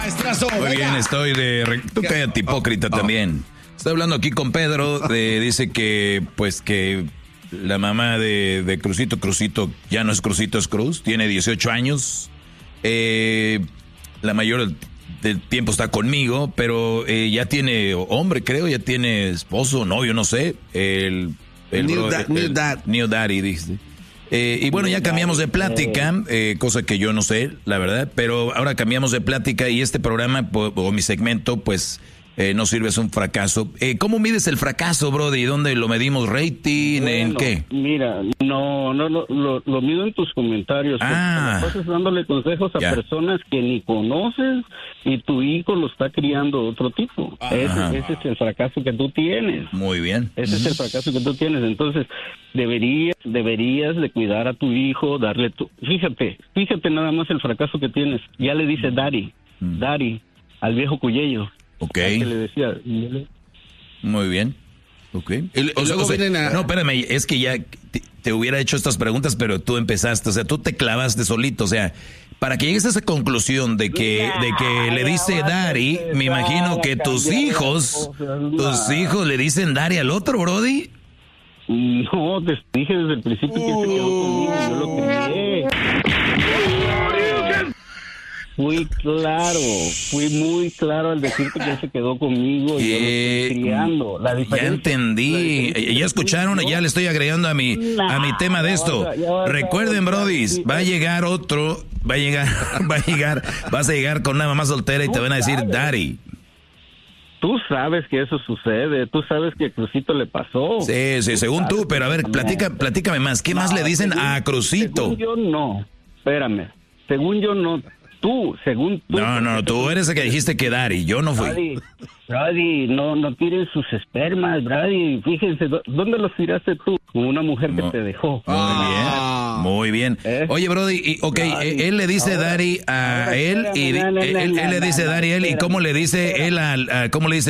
Muy bien, estoy de... Tú cállate, hipócrita también. Estoy hablando aquí con Pedro, dice que, pues, que la mamá de Crucito ya no es Crucito, es Cruz, tiene 18 años. La mayor del tiempo está conmigo, pero ya tiene hombre, creo, ya tiene esposo, novio, no sé. El New Daddy, dice. Y bueno, ya cambiamos de plática, cosa que yo no sé, la verdad, pero ahora cambiamos de plática y este programa o mi segmento, pues, no sirve, es un fracaso. ¿Cómo mides el fracaso, Brody? ¿Dónde lo medimos? ¿Rating? Bueno, ¿en qué? Mira, lo mido en tus comentarios. Estás dándole consejos a personas que ni conoces y tu hijo lo está criando otro tipo. Ese es el fracaso que tú tienes. Muy bien. Ese es el fracaso que tú tienes. Entonces, deberías de cuidar a tu hijo, darle tu... Fíjate nada más el fracaso que tienes. Ya le dice Daddy, al viejo Cuyello. Ok. Que le decía... Muy bien. Ok. No, espérame, es que ya te hubiera hecho estas preguntas, pero tú empezaste, o sea, tú te clavaste solito, o sea, para que llegues a esa conclusión de que le dice Daddy, me imagino que tus hijos le dicen Daddy al otro, Brody. No, te dije desde el principio que se quedó conmigo, yo lo crié. Fui muy claro al decirte que él se quedó conmigo y yo lo estoy criando. Ya entendí, ya escucharon, ya le estoy agregando a mi tema de esto. Recuerden, brodis, vas a llegar con una mamá soltera y te van a decir Daddy. Tú sabes que eso sucede, tú sabes que a Crucito le pasó. Sí, según tú, pero a ver, platícame más. ¿Qué más le dicen a Crucito? Según yo no, espérame, según yo no. Según tú. No, tú eres el que dijiste que Daddy, yo no fui. Brady, no tiren sus espermas, Brady. Fíjense, ¿dónde los tiraste tú? Con una mujer que te dejó. Muy bien. Oye, Brody, él le dice Daddy a él y él le dice Daddy a él, ¿y cómo le dice él cómo le dice